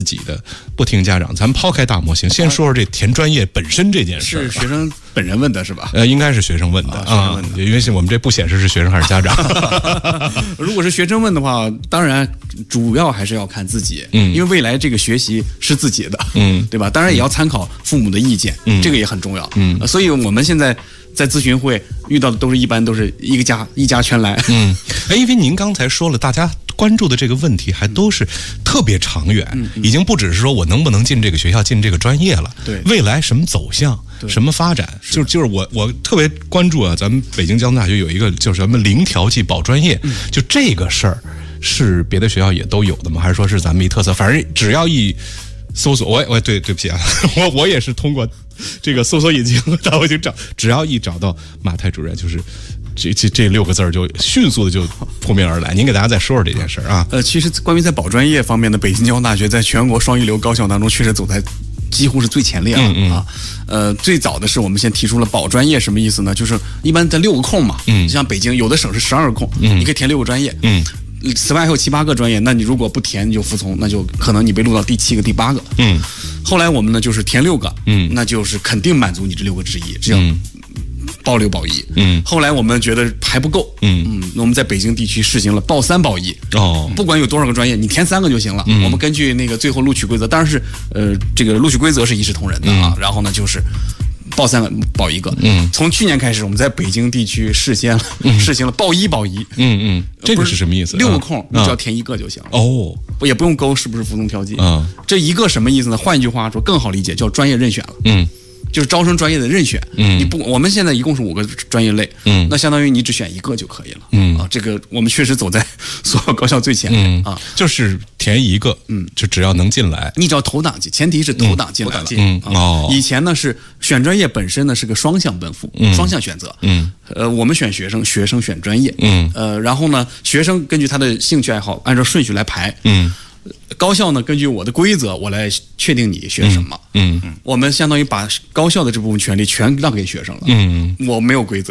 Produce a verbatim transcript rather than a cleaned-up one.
自己的，不听家长。咱们抛开大模型，先说说这填专业本身这件事。 是学生本人问的是吧？ 呃，应该是学生问的啊， 问的因为我们这不显示是学生还是家长。 如果是学生问的话，当然主要还是要看自己，嗯，因为未来这个学习是自己的，嗯，对吧？当然也要参考父母的意见，嗯，这个也很重要，嗯、呃，所以我们现在在咨询会遇到的都是一般都是一个家一家全来， 嗯，哎，因为您刚才说了，大家关注的这个问题还都是特别长远，嗯嗯、已经不只是说我能不能进这个学校、进这个专业了， 对， 未来什么走向、什么发展，就就是我我特别关注啊，咱们北京交通大学有一个叫什么零调剂保专业，嗯、就这个事儿是别的学校也都有的吗？还是说是咱们一特色？反正只要一搜索，我我对对不起啊，我我也是通过这个搜索引擎，然后就找，只要一找到马太主任，就是这这这六个字儿就迅速的就扑面而来。您给大家再说说这件事啊？ 呃，其实关于在保专业方面的，北京交通大学在全国双一流高校当中确实走在几乎是最前列了、嗯嗯、啊。呃，最早的是我们先提出了保专业，什么意思呢？就是一般在六个空嘛，嗯，像北京有的省是十二个空，嗯，你可以填六个专业，嗯。此外还有七八个专业，那你如果不填你就服从，那就可能你被录到第七个、第八个。嗯，后来我们呢就是填六个，嗯，那就是肯定满足你这六个之一，这样报六保一。嗯，后来我们觉得还不够，嗯嗯，那我们在北京地区试行了报三保一。哦，不管有多少个专业，你填三个就行了。嗯，我们根据那个最后录取规则，当然是呃这个录取规则是一视同仁的啊。嗯、然后呢就是。报三个保一个，嗯，从去年开始，我们在北京地区试行了，嗯、试行了报一保一，嗯嗯， 这个是什么意思？ 六个空，你只要填一个就行了。 哦， 也不用勾是不是服从调剂。嗯，这一个什么意思呢？换一句话说，更好理解，叫专业任选了。嗯。就是招生专业的任选，嗯，你不，我们现在一共是五个专业类，嗯，那相当于你只选一个就可以了，嗯啊，这个我们确实走在所有高校最前面、嗯、啊， 就是填一个，嗯，就只要能进来， 你只要投档进，前提是投档进来了，嗯, 嗯哦，以前呢是选专业本身呢是个双向奔赴，嗯、双向选择，嗯，呃，我们选学生，学生选专业，嗯，呃，然后呢，学生根据他的兴趣爱好按照顺序来排，嗯。高校呢，根据我的规则，我来确定你学什么。嗯，嗯我们相当于把高校的这部分权利全让给学生了。嗯，我没有规则。